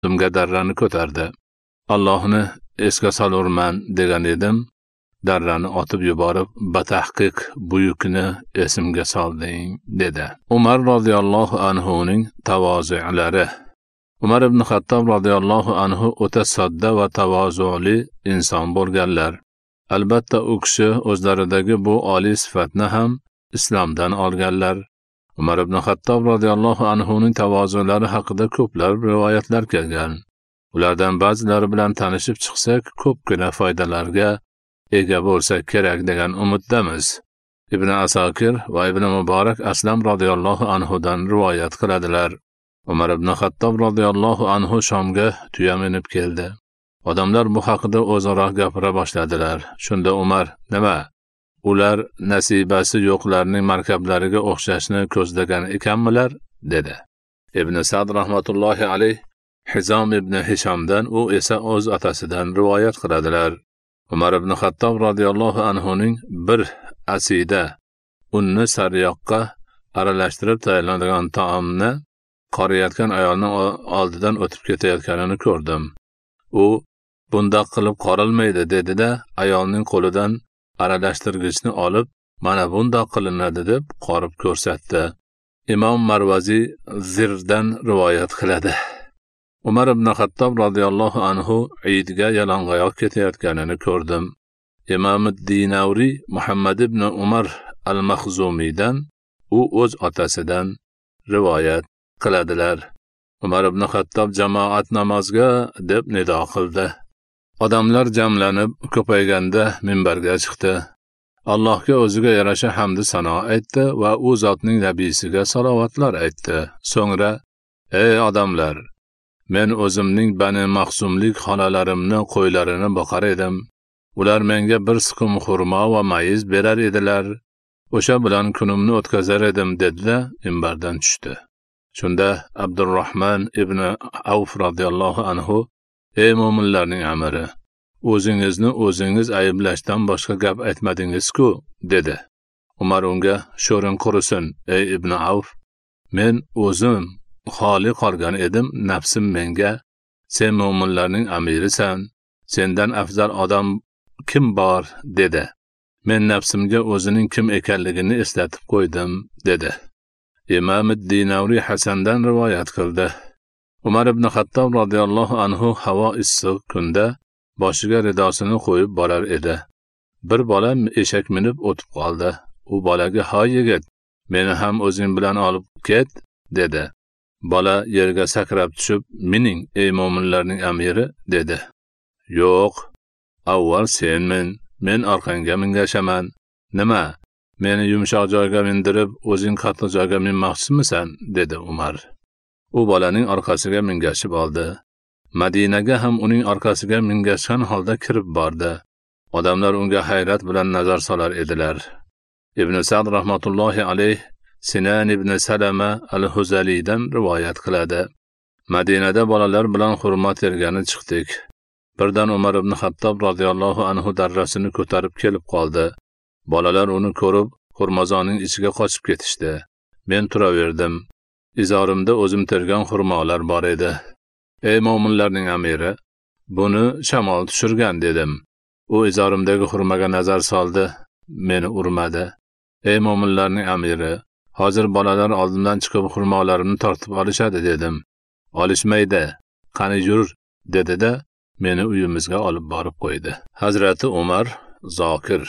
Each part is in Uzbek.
O'zimga darrani ko'tardi. Allohni esga solurman degan edim. Darrani otib yuborib, batahqiq buyukni esimga solding, dedi. Umar radhiyallohu anhuning tavozu'lari. Umar ibn Xattob radhiyallohu anhu o'ta sodda va tavozuli inson bo'lganlar. Albatta u kishi o'zlaridagi bu oliy sifatni ham islomdan olganlar. Umar ibn Xattob radhiyallohu anhuning tavozulari haqida ko'plab rivoyatlar kelgan. Ulardan ba'zilari bilan tanishib chiqsak, ko'pgina foydalarga ega bo'lsak kerak degan umiddamiz. Ibn Asakir va Ibn Muborak Aslam radhiyallohu anhudan rivoyat qiladilar. Umar ibn Xattob radhiyallohu anhu Shomga tuya minib keldi. Odamlar bu haqida o'zaro gapira boshladilar. Shunda Umar, nima? Ular nasibasi yo'qlarning markablariga o'xshashni ko'zlagan ekanmilar, dedi. Ibn Sa'd rahmatullohi alayh Hizom ibn Hishamdan, u esa o'z otasidan rivoyat qiladilar. Umar ibn Xattob radhiyallohu anhuning bir asida unni sariyog'ga aralashtirib tayyorlangan taomni qorayotgan ayolning oldidan o'tib ketayotganini ko'rdim. U bundoq qilib qorilmaydi dedi-da, ayolning qo'lidan aralashtirgichni olib, mana bundoq qilinadi deb qorib ko'rsatdi. Imom Marvazi Zirdan rivoyat qiladi. Umar ibn Xattob radhiyallohu anhu Eidga yalang'oyoq ketayotganini ko'rdim. Imom Dinavri Muhammad ibn Umar al-Maxzumiydan, u o'z otasidan rivoyat qiladilar. Umar ibn Xattob jamoat namozga deb nido qildi. Odamlar jamlanib ko'payganda minbarga chiqdi. Allohga o'ziga yarasha hamd sano aytdi va u zotning nabiysiga salovatlar aytdi. So'ngra, ey odamlar, men o'zimning Bani Maxsumlik xonalarimni, qo'ylarini boqar edim. Ular menga bir siqim xurmo va mayiz berar edilar. O'sha bilan kunimni o'tkazar edim, dedi-da, minbardan tushdi. Shunda Abdurrahman ibn Avf radhiyallohu anhu, ey mo'minlarning amiri, o'zingizni o'zingiz ayblashdan boshqa gap aytmadingiz-ku, dedi. Umar unga, sho'ring qurisin, ey ibn Avf, men o'zim xoli qolgan edim, nafsim menga, sen mo'minlarning amirisan, sendan afzal odam kim bor, dedi. Men nafsimga o'zining kim ekanligini eslatib qo'ydim, dedi. Imom Dinavri Hasandan rivoyat qildi. Umar ibn Xattob radhiyallohu anhu havo issiq kunda boshiga ridosini qo'yib borar edi. Bir bola eshak minib o'tib qoldi. U bolaga, "Hoy yigit, meni ham o'zing bilan olib ket", dedi. Bola yerga sakrab tushib, "Mening, ey mo'minlarning amiri", dedi. "Yo'q, avval sen min, men orqangga mingashaman. Nima? Meni yumshoq joyga mindirib, o'zing qattiq joyga minmoqchimisan?" dedi Umar. U bolaning orqasiga mingashib oldi. Madinaga ham uning orqasiga mingashgan holda kirib bordi. Odamlar unga hayrat bilan nazar solar edilar. Ibn Sa'd rahmatullohi alayh Sinan ibn Salama al-Huzalidan rivoyat qiladi. Madinada bolalar bilan xurmo tergani chiqdik. Birdan Umar ibn Xattob radhiyallohu anhu darrasini ko'tarib kelib qoldi. Bolalar uni ko'rib, xurmozoning ichiga qochib ketishdi. Men turaverdim. Izorimda o'zim tergan xurmolar bor edi. Ey mo'minlarning amiri, buni shamol tushirgan, dedim. U izorimdagi xurmaga nazar soldi, meni urmadi. Ey mo'minlarning amiri, hozir bolalar oldimdan chiqib xurmolarimni tortib olishadi, dedim. Olishmaydi, qani yur, dedi-da, meni uyimizga olib borib qo'ydi. Hazrati Umar zokir.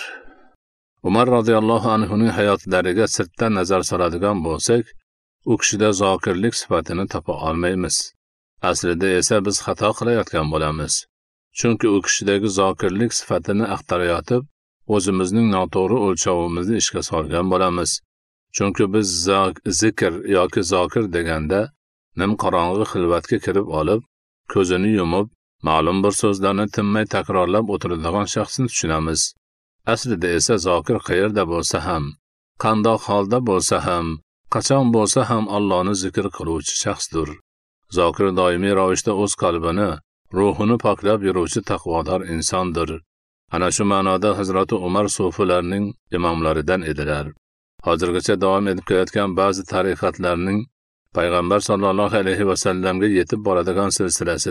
Umar radhiyallohu anhuning hayotlariga sirtdan nazar soladigan bo'lsak, u kishida zokirlik sifatini topa olmaymiz. Aslida esa biz xato qilayotgan bo'lamiz. Chunki u kishidagi zokirlik sifatini axtarayotib, o'zimizning noto'g'ri o'lchovimizni ishga solgan bo'lamiz. Chunki biz zikr yoki zokir deganda nimqorong'i xilvatga kirib olib, ko'zini yumib, ma'lum bir so'zlarni tinmay takrorlab o'tiradigan shaxsni tushunamiz. Aslida esa zokir qayerda bo'lsa ham, qandoq holda bo'lsa ham, qachon bo'lsa ham Allohni zikr qiluvchi shaxsdir. Zokir doimiy ravishda o'z qalbini, ruhini poklab yuruvchi taqvodor insondir. Ana shu ma'noda Hazrati Umar sufilarning imomlaridan edilar. Hozirgacha davom etib kelayotgan ba'zi tariqatlarning payg'ambar sollallohu alayhi vasallamga yetib boradigan silsilasi